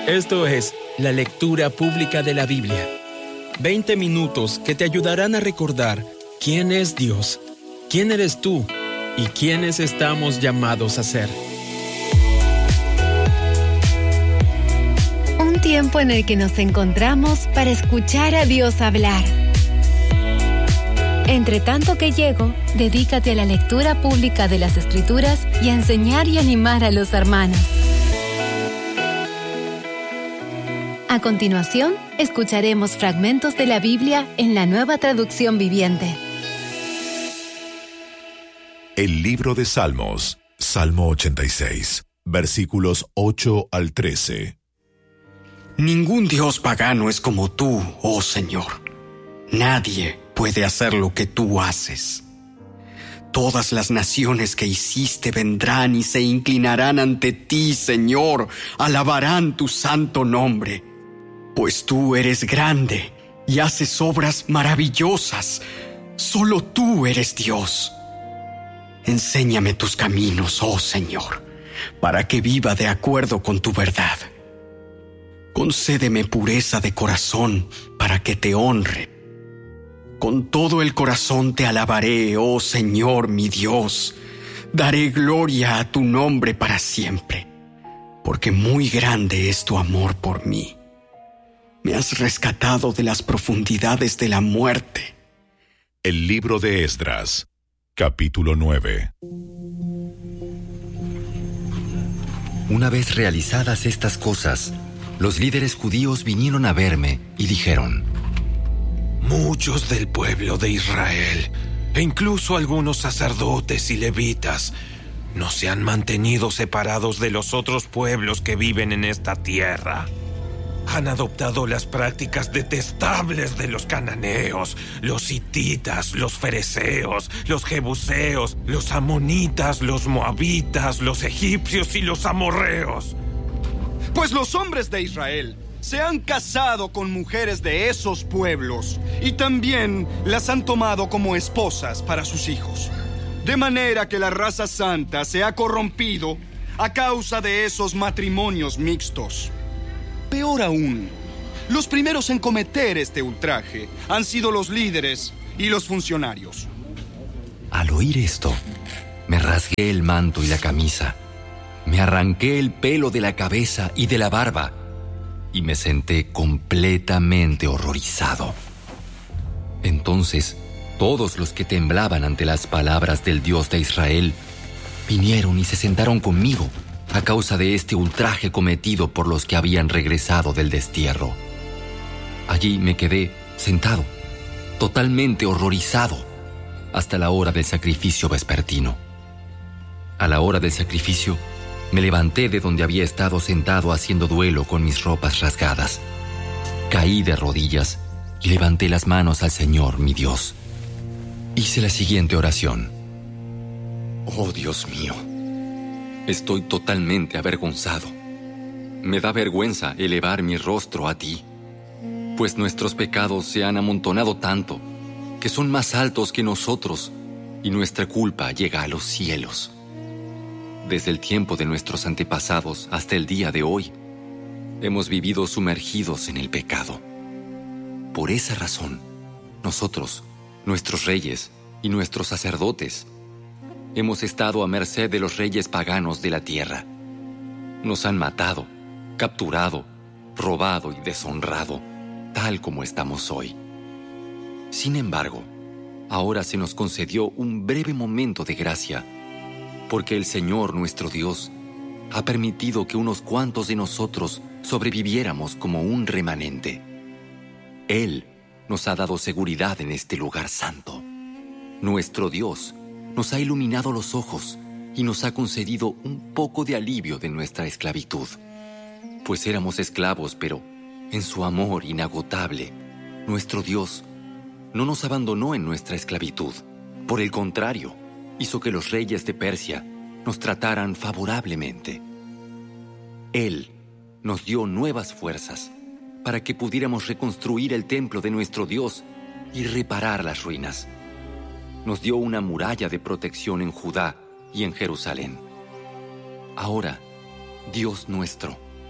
Esto es la lectura pública de la Biblia. 20 minutos que te ayudarán a recordar quién es Dios, quién eres tú y quiénes estamos llamados a ser. Un tiempo en el que nos encontramos para escuchar a Dios hablar. Entre tanto que llego, dedícate a la lectura pública de las Escrituras y a enseñar y animar a los hermanos. A continuación, escucharemos fragmentos de la Biblia en la Nueva Traducción Viviente. El libro de Salmos, Salmo 86, versículos 8 al 13. Ningún Dios pagano es como tú, oh Señor. Nadie puede hacer lo que tú haces. Todas las naciones que hiciste vendrán y se inclinarán ante ti, Señor. Alabarán tu santo nombre. Pues tú eres grande y haces obras maravillosas. Solo tú eres Dios. Enséñame tus caminos, oh Señor, para que viva de acuerdo con tu verdad. Concédeme pureza de corazón para que te honre. Con todo el corazón te alabaré, oh Señor, mi Dios. Daré gloria a tu nombre para siempre, porque muy grande es tu amor por mí. Me has rescatado de las profundidades de la muerte. El libro de Esdras, capítulo 9. Una vez realizadas estas cosas, los líderes judíos vinieron a verme y dijeron: muchos del pueblo de Israel, e incluso algunos sacerdotes y levitas, no se han mantenido separados de los otros pueblos que viven en esta tierra. Han adoptado las prácticas detestables de los cananeos, los hititas, los fereceos, los jebuseos, los amonitas, los moabitas, los egipcios y los amorreos. Pues los hombres de Israel se han casado con mujeres de esos pueblos y también las han tomado como esposas para sus hijos. De manera que la raza santa se ha corrompido a causa de esos matrimonios mixtos. Peor aún, los primeros en cometer este ultraje han sido los líderes y los funcionarios. Al oír esto, me rasgué el manto y la camisa, me arranqué el pelo de la cabeza y de la barba, y me senté completamente horrorizado. Entonces, todos los que temblaban ante las palabras del Dios de Israel vinieron y se sentaron conmigo a causa de este ultraje cometido por los que habían regresado del destierro. Allí me quedé sentado, totalmente horrorizado, hasta la hora del sacrificio vespertino. A la hora del sacrificio, me levanté de donde había estado sentado haciendo duelo con mis ropas rasgadas. Caí de rodillas y levanté las manos al Señor, mi Dios. Hice la siguiente oración: oh Dios mío, estoy totalmente avergonzado. Me da vergüenza elevar mi rostro a ti, pues nuestros pecados se han amontonado tanto que son más altos que nosotros y nuestra culpa llega a los cielos. Desde el tiempo de nuestros antepasados hasta el día de hoy, hemos vivido sumergidos en el pecado. Por esa razón, nosotros, nuestros reyes y nuestros sacerdotes, hemos estado a merced de los reyes paganos de la tierra. Nos han matado, capturado, robado y deshonrado, tal como estamos hoy. Sin embargo, ahora se nos concedió un breve momento de gracia, porque el Señor nuestro Dios ha permitido que unos cuantos de nosotros sobreviviéramos como un remanente. Él nos ha dado seguridad en este lugar santo. Nuestro Dios nos ha iluminado los ojos y nos ha concedido un poco de alivio de nuestra esclavitud. Pues éramos esclavos, pero en su amor inagotable, nuestro Dios no nos abandonó en nuestra esclavitud. Por el contrario, hizo que los reyes de Persia nos trataran favorablemente. Él nos dio nuevas fuerzas para que pudiéramos reconstruir el templo de nuestro Dios y reparar las ruinas. Nos dio una muralla de protección en Judá y en Jerusalén. Ahora, Dios nuestro,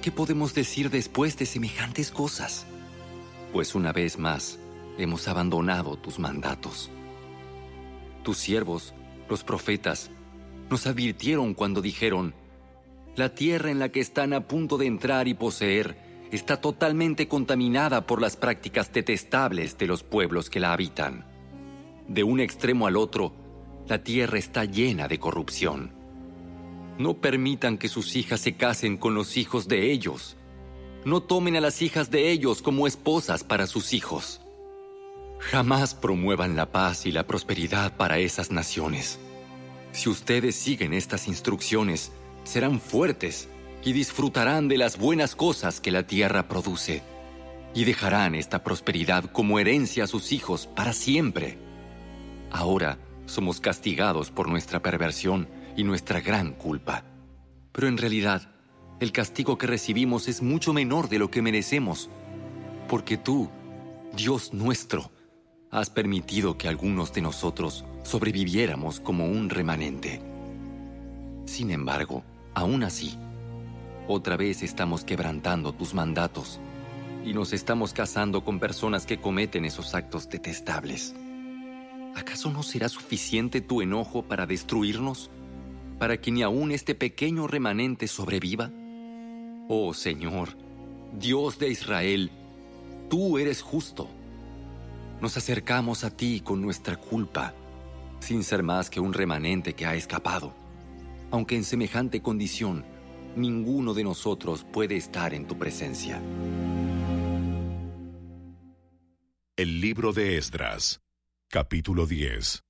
¿qué podemos decir después de semejantes cosas? Pues una vez más hemos abandonado tus mandatos. Tus siervos, los profetas, nos advirtieron cuando dijeron: la tierra en la que están a punto de entrar y poseer está totalmente contaminada por las prácticas detestables de los pueblos que la habitan. De un extremo al otro, la tierra está llena de corrupción. No permitan que sus hijas se casen con los hijos de ellos. No tomen a las hijas de ellos como esposas para sus hijos. Jamás promuevan la paz y la prosperidad para esas naciones. Si ustedes siguen estas instrucciones, serán fuertes y disfrutarán de las buenas cosas que la tierra produce, y dejarán esta prosperidad como herencia a sus hijos para siempre. Ahora somos castigados por nuestra perversión y nuestra gran culpa. Pero en realidad, el castigo que recibimos es mucho menor de lo que merecemos, porque tú, Dios nuestro, has permitido que algunos de nosotros sobreviviéramos como un remanente. Sin embargo, aún así, otra vez estamos quebrantando tus mandatos y nos estamos casando con personas que cometen esos actos detestables. ¿Acaso no será suficiente tu enojo para destruirnos, para que ni aún este pequeño remanente sobreviva? Oh Señor, Dios de Israel, tú eres justo. Nos acercamos a ti con nuestra culpa, sin ser más que un remanente que ha escapado. Aunque en semejante condición, ninguno de nosotros puede estar en tu presencia. El libro de Esdras, capítulo 10.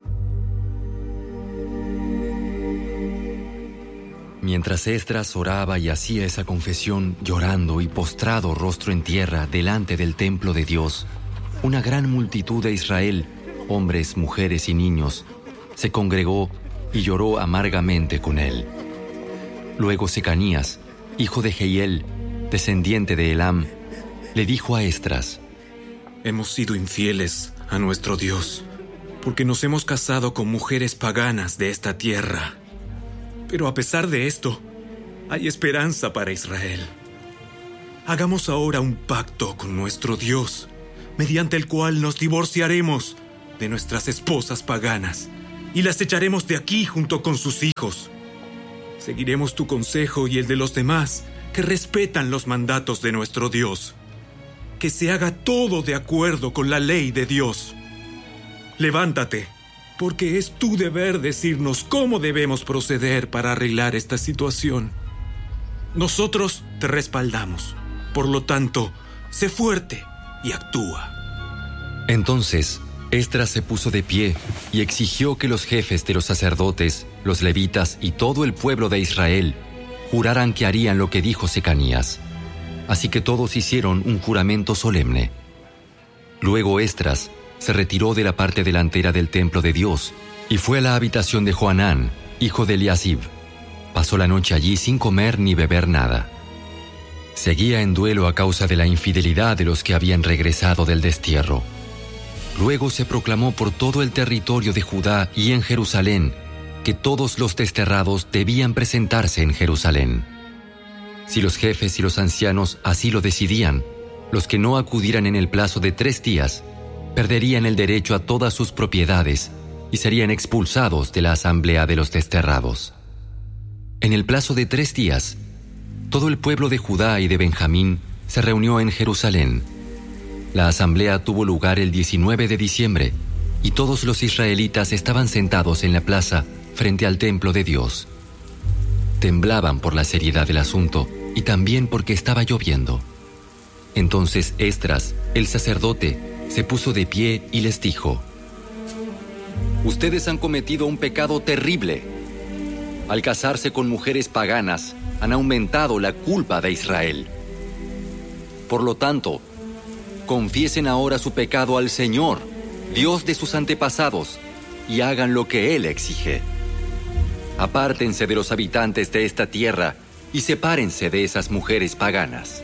Mientras Esdras oraba y hacía esa confesión, llorando y postrado rostro en tierra delante del templo de Dios, una gran multitud de Israel, hombres, mujeres y niños, se congregó y lloró amargamente con él. Luego Secanías, hijo de Jehiel, descendiente de Elam, le dijo a Esdras: Hemos sido infieles a nuestro Dios, porque nos hemos casado con mujeres paganas de esta tierra. Pero a pesar de esto, hay esperanza para Israel. Hagamos ahora un pacto con nuestro Dios, mediante el cual nos divorciaremos de nuestras esposas paganas y las echaremos de aquí junto con sus hijos. Seguiremos tu consejo y el de los demás que respetan los mandatos de nuestro Dios. Que se haga todo de acuerdo con la ley de Dios. Levántate, porque es tu deber decirnos cómo debemos proceder para arreglar esta situación. Nosotros te respaldamos. Por lo tanto, sé fuerte y actúa. Entonces, Esdras se puso de pie y exigió que los jefes de los sacerdotes, los levitas y todo el pueblo de Israel juraran que harían lo que dijo Secanías. Así que todos hicieron un juramento solemne. Luego Esdras se retiró de la parte delantera del templo de Dios y fue a la habitación de Johanán, hijo de Eliasib. Pasó la noche allí sin comer ni beber nada. Seguía en duelo a causa de la infidelidad de los que habían regresado del destierro. Luego se proclamó por todo el territorio de Judá y en Jerusalén que todos los desterrados debían presentarse en Jerusalén. Si los jefes y los ancianos así lo decidían, los que no acudieran en el plazo de 3 días perderían el derecho a todas sus propiedades y serían expulsados de la asamblea de los desterrados. En el plazo de 3 días, todo el pueblo de Judá y de Benjamín se reunió en Jerusalén. La asamblea tuvo lugar el 19 de diciembre y todos los israelitas estaban sentados en la plaza frente al templo de Dios. Temblaban por la seriedad del asunto y también porque estaba lloviendo. Entonces Esdras, el sacerdote, se puso de pie y les dijo: Ustedes han cometido un pecado terrible. Al casarse con mujeres paganas, han aumentado la culpa de Israel. Por lo tanto, confiesen ahora su pecado al Señor, Dios de sus antepasados, y hagan lo que Él exige. Apártense de los habitantes de esta tierra y sepárense de esas mujeres paganas.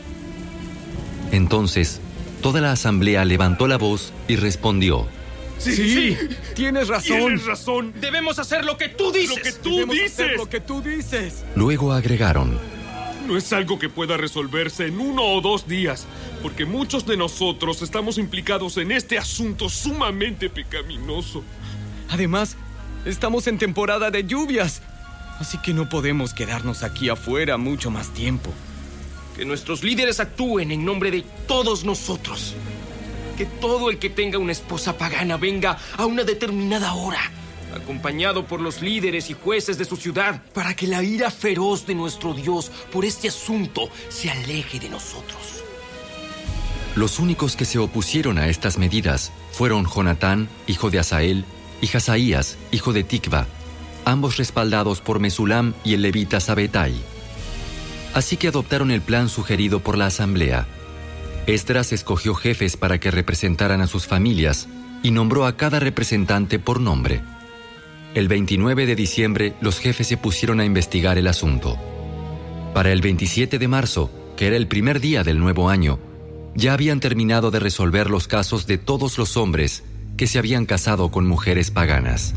Entonces, toda la asamblea levantó la voz y respondió: Sí, tienes razón. Tienes razón. Debemos hacer lo que tú dices. Lo que tú dices. Luego agregaron: no es algo que pueda resolverse en 1 o 2 días, porque muchos de nosotros estamos implicados en este asunto sumamente pecaminoso. Además, estamos en temporada de lluvias, así que no podemos quedarnos aquí afuera mucho más tiempo. Que nuestros líderes actúen en nombre de todos nosotros. Que todo el que tenga una esposa pagana venga a una determinada hora, acompañado por los líderes y jueces de su ciudad, para que la ira feroz de nuestro Dios por este asunto se aleje de nosotros. Los únicos que se opusieron a estas medidas fueron Jonatán, hijo de Asael, y Hazaías, hijo de Tikva, ambos respaldados por Mesulam y el levita Sabetai. Así que adoptaron el plan sugerido por la asamblea. Esdras escogió jefes para que representaran a sus familias y nombró a cada representante por nombre. El 29 de diciembre, los jefes se pusieron a investigar el asunto. Para el 27 de marzo, que era el primer día del nuevo año, ya habían terminado de resolver los casos de todos los hombres que se habían casado con mujeres paganas.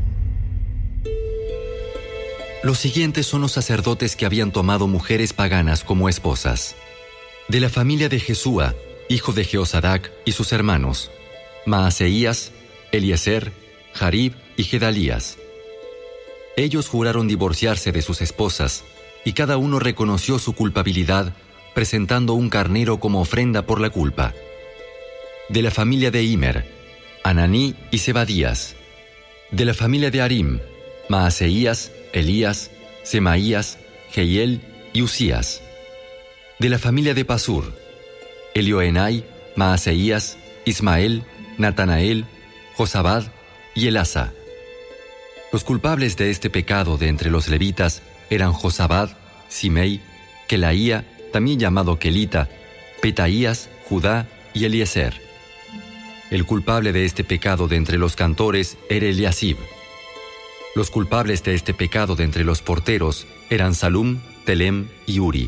Los siguientes son los sacerdotes que habían tomado mujeres paganas como esposas. De la familia de Jesúa, hijo de Jehosadac, y sus hermanos, Maaseías, Eliezer, Jarib y Gedalías. Ellos juraron divorciarse de sus esposas, y cada uno reconoció su culpabilidad, presentando un carnero como ofrenda por la culpa. De la familia de Imer, Ananí y Zebadías. De la familia de Arim, Maaseías, Elías, Semaías, Jehiel y Usías. De la familia de Pasur, Elioenai, Maaseías, Ismael, Natanael, Josabad y Elasa. Los culpables de este pecado de entre los levitas eran Josabad, Simei, Kelaía, también llamado Kelita, Petaías, Judá y Eliezer. El culpable de este pecado de entre los cantores era Eliasib. Los culpables de este pecado de entre los porteros eran Salum, Telem y Uri.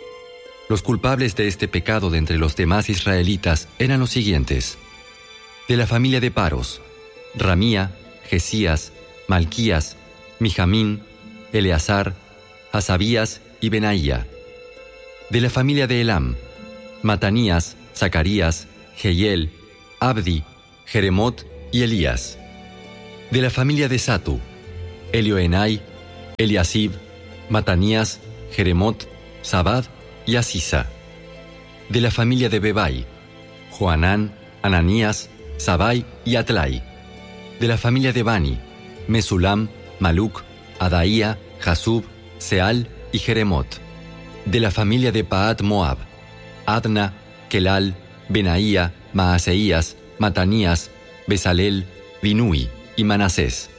Los culpables de este pecado de entre los demás israelitas eran los siguientes. De la familia de Paros, Ramía, Jesías, Malquías, Mijamín, Eleazar, Hasabías y Benaía. De la familia de Elam, Matanías, Zacarías, Jehiel, Abdi, Jeremot y Elías. De la familia de Satu, Elioenai, Eliasib, Matanías, Jeremot, Sabad y Asisa. De la familia de Bebai, Joanán, Ananías, Sabai y Atlai. De la familia de Bani, Mesulam, Maluc, Adaía, Jasub, Seal y Jeremot. De la familia de Paat Moab, Adna, Kelal, Benaía, Maaseías, Matanías, Besalel, Binui y Manasés.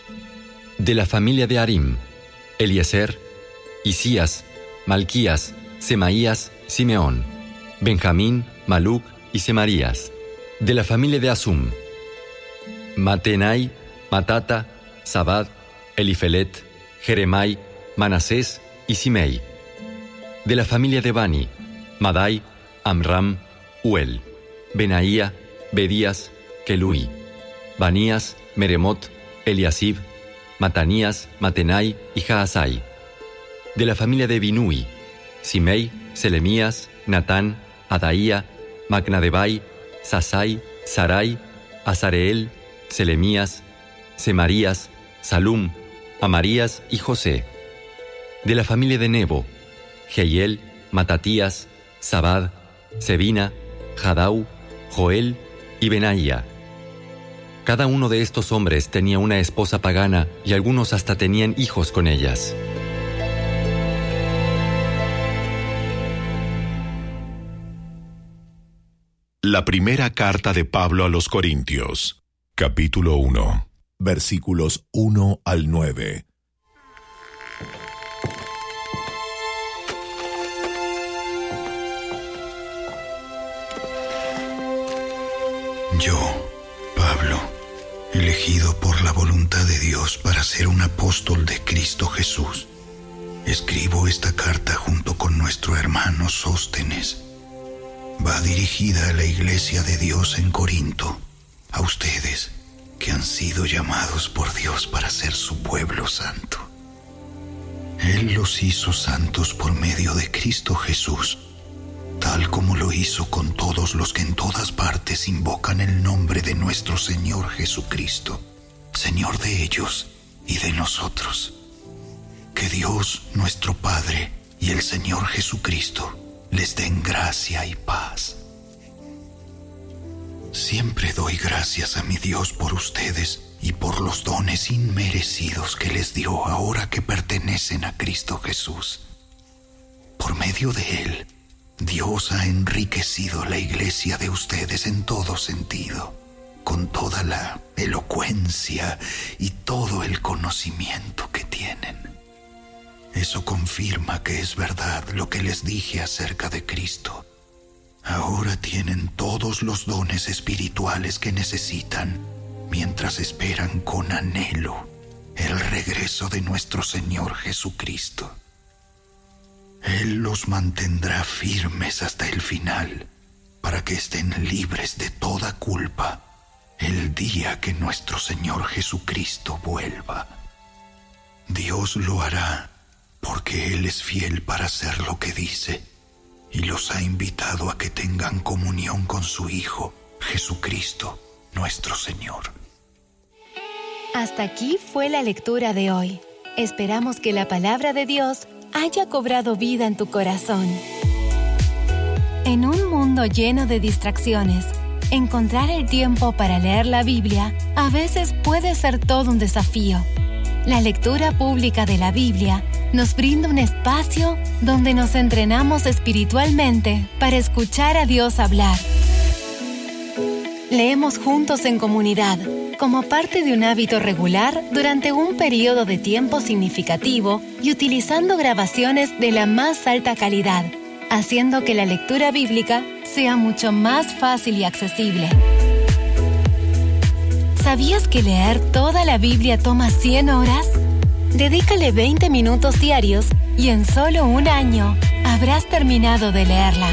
De la familia de Arim, Eliezer, Isías, Malquías, Semaías, Simeón, Benjamín, Maluc y Semarías. De la familia de Asum, Matenai, Matata, Sabad, Elifelet, Jeremai, Manasés y Simei. De la familia de Bani, Madai, Amram, Uel, Benaía, Bedías, Kelui, Banías, Meremot, Eliasib, Matanías, Matenai y Jaasai. De la familia de Binui, Simei, Selemías, Natán, Adaía, Macnadebai, Sasai, Sarai, Azareel, Selemías, Semarías, Salum, Amarías y José. De la familia de Nebo, Jehiel, Matatías, Sabad, Sebina, Jadau, Joel y Benaía. Cada uno de estos hombres tenía una esposa pagana y algunos hasta tenían hijos con ellas. La primera carta de Pablo a los Corintios, capítulo 1, versículos 1 al 9. Yo, Pablo, elegido por la voluntad de Dios para ser un apóstol de Cristo Jesús, escribo esta carta junto con nuestro hermano Sóstenes. Va dirigida a la iglesia de Dios en Corinto, a ustedes que han sido llamados por Dios para ser su pueblo santo. Él los hizo santos por medio de Cristo Jesús, tal como lo hizo con todos los que en todas partes invocan el nombre de nuestro Señor Jesucristo, Señor de ellos y de nosotros. Que Dios, nuestro Padre, y el Señor Jesucristo les den gracia y paz. Siempre doy gracias a mi Dios por ustedes y por los dones inmerecidos que les dio ahora que pertenecen a Cristo Jesús. Por medio de Él, Dios ha enriquecido la iglesia de ustedes en todo sentido, con toda la elocuencia y todo el conocimiento que tienen. Eso confirma que es verdad lo que les dije acerca de Cristo. Ahora tienen todos los dones espirituales que necesitan mientras esperan con anhelo el regreso de nuestro Señor Jesucristo. Él los mantendrá firmes hasta el final para que estén libres de toda culpa el día que nuestro Señor Jesucristo vuelva. Dios lo hará porque Él es fiel para hacer lo que dice y los ha invitado a que tengan comunión con su Hijo, Jesucristo, nuestro Señor. Hasta aquí fue la lectura de hoy. Esperamos que la palabra de Dios haya cobrado vida en tu corazón. En un mundo lleno de distracciones, encontrar el tiempo para leer la Biblia a veces puede ser todo un desafío. La lectura pública de la Biblia nos brinda un espacio donde nos entrenamos espiritualmente para escuchar a Dios hablar. Leemos juntos en comunidad, como parte de un hábito regular durante un periodo de tiempo significativo y utilizando grabaciones de la más alta calidad, haciendo que la lectura bíblica sea mucho más fácil y accesible. ¿Sabías que leer toda la Biblia toma 100 horas? Dedícale 20 minutos diarios y en solo un año habrás terminado de leerla.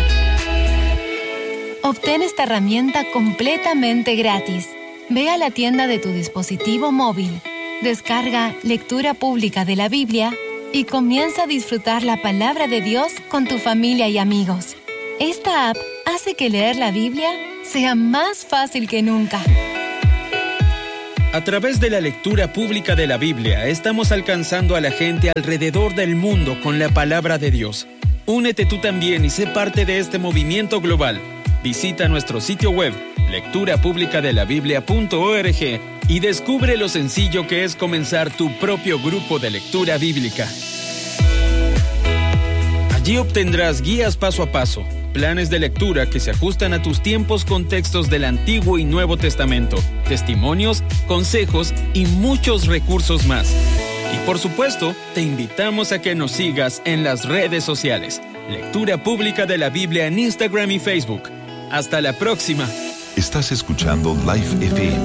Obtén esta herramienta completamente gratis. Ve a la tienda de tu dispositivo móvil, descarga Lectura Pública de la Biblia y comienza a disfrutar la palabra de Dios con tu familia y amigos. Esta app hace que leer la Biblia sea más fácil que nunca. A través de la lectura pública de la Biblia, estamos alcanzando a la gente alrededor del mundo con la palabra de Dios. Únete tú también y sé parte de este movimiento global. Visita nuestro sitio web, lecturapublicadelabiblia.org, y descubre lo sencillo que es comenzar tu propio grupo de lectura bíblica. Allí obtendrás guías paso a paso, planes de lectura que se ajustan a tus tiempos con textos del Antiguo y Nuevo Testamento, testimonios, consejos y muchos recursos más. Y por supuesto, te invitamos a que nos sigas en las redes sociales. Lectura Pública de la Biblia en Instagram y Facebook. Hasta la próxima. Estás escuchando Life FM.